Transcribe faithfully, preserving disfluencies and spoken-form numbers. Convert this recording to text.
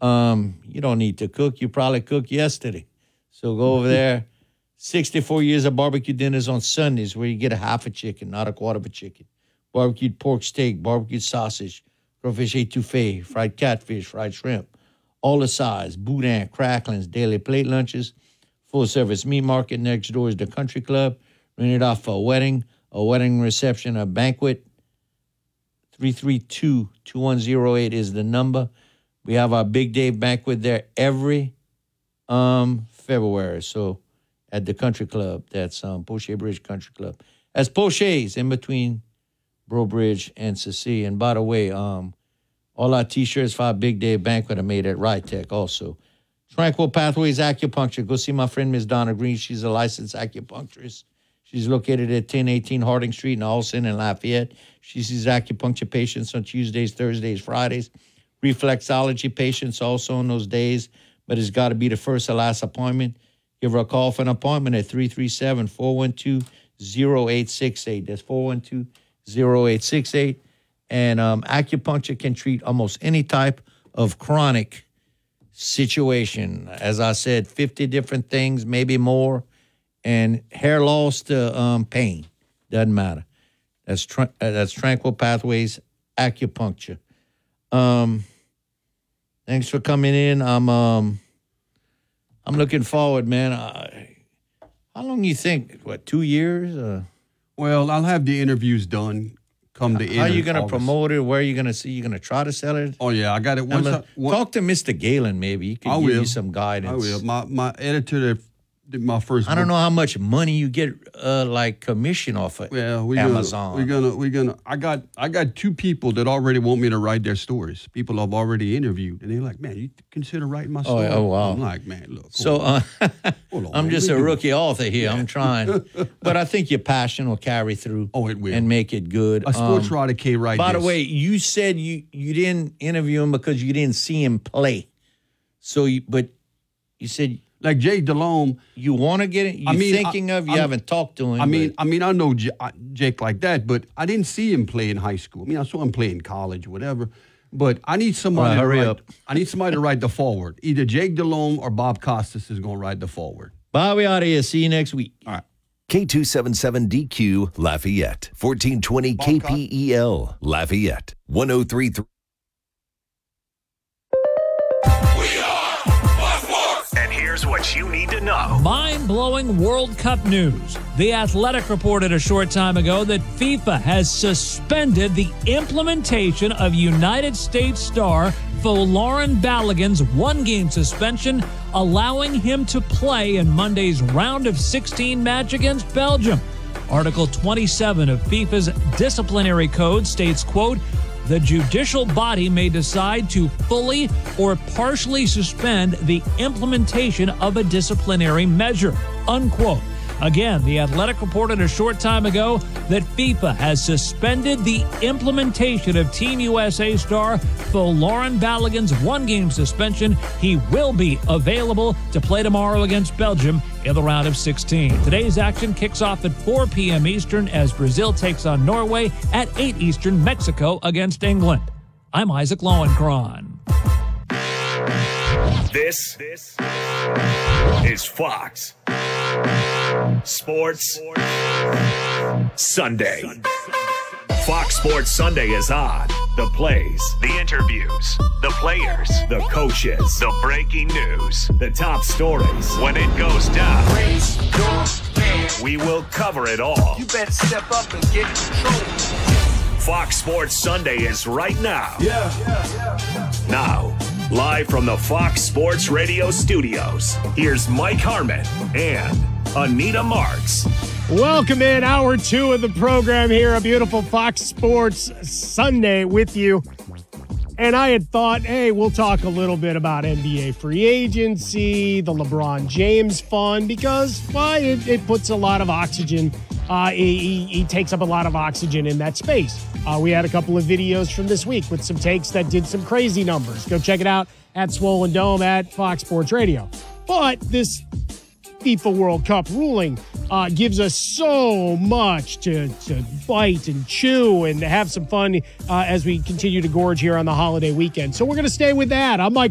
Um, you don't need to cook. You probably cooked yesterday. So go over there. sixty-four years of barbecue dinners on Sundays where you get a half a chicken, not a quarter of a chicken. Barbecued pork steak, barbecued sausage, crawfish etouffee, fried catfish, fried shrimp. All the sides, boudin, cracklings, daily plate lunches, full-service meat market. Next door is the country club. Rent it off for a wedding, a wedding reception, a banquet. three three two, two one zero eight is the number. We have our Big Day banquet there every um, February. So at the country club, that's um, Poche Bridge Country Club. That's Poche's in between Bro Bridge and Cecilia. And by the way, um, all our T-shirts for our Big Day banquet are made at Rytech also. Tranquil Pathways Acupuncture. Go see my friend, Miz Donna Green. She's a licensed acupuncturist. She's located at ten eighteen Harding Street in Allston and Lafayette. She sees acupuncture patients on Tuesdays, Thursdays, Fridays. Reflexology patients also on those days, but it's got to be the first or last appointment. Give her a call for an appointment at three three seven, four one two, zero eight six eight. That's four one two, zero eight six eight. And um, acupuncture can treat almost any type of chronic situation. As I said, fifty different things, maybe more. And hair loss to um, pain. Doesn't matter. That's tra- uh, that's Tranquil Pathways Acupuncture. Um, thanks for coming in. I'm um, I'm looking forward, man. I, how long you think? What, two years? Uh, well, I'll have the interviews done. Come to how are you going to promote it? Where are you going to see? You going to try to sell it? Oh yeah, I got it. Once I, one, talk to Mister Galen, maybe he can I give will. you some guidance. I will. My my editor that did my first. I don't book. know how much money you get, uh, like commission off of well, we Amazon. We're gonna we're gonna. I got I got two people that already want me to write their stories. People I've already interviewed, and they're like, "Man, you consider writing my story?" Oh, oh wow! I'm like, "Man, look." So uh, on, I'm man, just a do rookie it. author here. Yeah. I'm trying, but I think your passion will carry through. Oh, it will, and make it good. A sports um, writer can't write. By this. the way, you said you you didn't interview him because you didn't see him play. So, you, but you said. Like Jake Delhomme, you want to get it? You I mean, thinking I, of? You I'm, haven't talked to him. I mean, but. I mean, I know J- Jake like that, but I didn't see him play in high school. I mean, I saw him play in college, whatever. But I need somebody. Right, hurry to write, up. I need somebody to write the forward. Either Jake Delhomme or Bob Costas is going to write the forward. Bye, we out of here. See you next week. All right. K two seventy-seven D Q Lafayette, fourteen twenty K P E L Lafayette, one oh three point three. Here's what you need to know. Mind-blowing World Cup news. The Athletic reported a short time ago that FIFA has suspended the implementation of United States star Folarin Balogun's one-game suspension, allowing him to play in Monday's round of sixteen match against Belgium. Article twenty-seven of FIFA's disciplinary code states, quote, the judicial body may decide to fully or partially suspend the implementation of a disciplinary measure, unquote. Again, The Athletic reported a short time ago that FIFA has suspended the implementation of Team U S A star Folarin Balogun's one-game suspension. He will be available to play tomorrow against Belgium in the round of sixteen. Today's action kicks off at four p.m. Eastern as Brazil takes on Norway, at eight Eastern, Mexico against England. I'm Isaac Lowenkron. This, this is Fox Sports Sunday. Fox Sports Sunday is on. The plays, the interviews, the players, the coaches, the breaking news, the top stories. When it goes down, we will cover it all. You better step up and get control. Fox Sports Sunday is right now. Yeah, yeah, yeah, yeah. Now, live from the Fox Sports Radio studios, here's Mike Harmon and Anita Marks. Welcome in hour two of the program here, a beautiful Fox Sports Sunday with you. And I had thought, hey, we'll talk a little bit about N B A free agency, the LeBron James fund, because, well, it, it puts a lot of oxygen. Uh, he, he takes up a lot of oxygen in that space. Uh, we had a couple of videos from this week with some takes that did some crazy numbers. Go check it out at Swollen Dome at Fox Sports Radio. But this FIFA World Cup ruling uh, gives us so much to, to bite and chew and have some fun uh, as we continue to gorge here on the holiday weekend. So we're going to stay with that. I'm Mike